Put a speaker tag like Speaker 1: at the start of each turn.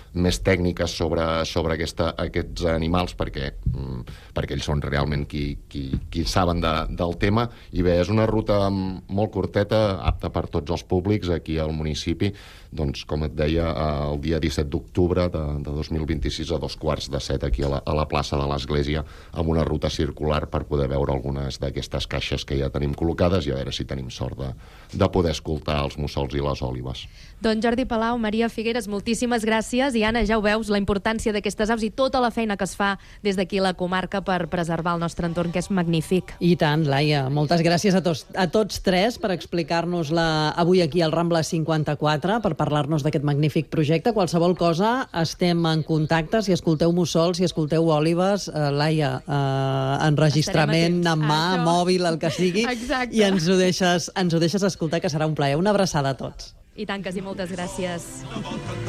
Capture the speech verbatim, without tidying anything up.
Speaker 1: més tècniques sobre, sobre aquesta, aquests animals, perquè, perquè ells són realment qui, qui, qui saben de, del tema. I bé, és una ruta molt curteta, apta per tots els públics aquí al municipi, doncs, com et deia, el dia disset d'octubre de, de dos mil vint-i-sis a dos quarts de set aquí a la, a la plaça de l'Església, amb una ruta circular per poder veure algunes d'aquestes caixes que ja tenim col·locades i a veure si tenim sort de, de poder escoltar els mussols i les òlibes.
Speaker 2: Doncs Jordi Palau, Maria Figueres, moltíssimes gràcies. I Anna, ja ho veus, la importància d'aquestes aus i tota la feina que es fa des d'aquí a la comarca per preservar el nostre entorn, que és magnífic.
Speaker 3: I tant, Laia. Moltes gràcies a tots, a tots tres per explicar-nos-la avui aquí al Rambla cinquanta-quatre, per parlar-nos d'aquest magnífic projecte. Qualsevol cosa, estem en contacte. Si escolteu mussols, si escolteu òlibes, eh, Laia, eh, enregistrament en mà,
Speaker 2: Això.
Speaker 3: mòbil, el que sigui,
Speaker 2: Exacte.
Speaker 3: i ens ho deixes, ens ho deixes escoltar, que serà un plaer. Una abraçada a tots.
Speaker 2: I tant que sí, moltes gràcies.